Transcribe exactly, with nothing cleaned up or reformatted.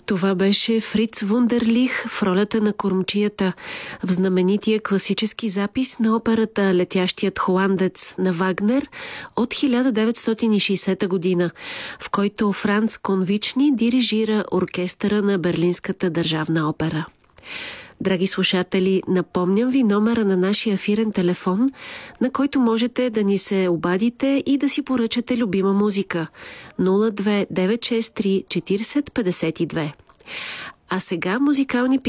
Това беше Фриц Вундерлих в ролята на кормчията в знаменития класически запис на операта «Летящият холандец» на Вагнер от хиляда деветстотин и шейсета година, в който Франц Конвични дирижира оркестъра на Берлинската държавна опера. Драги слушатели, напомням ви номера на нашия ефирен телефон, на който можете да ни се обадите и да си поръчате любима музика нула две девет шест три четиридесет петдесет и две. А сега музикални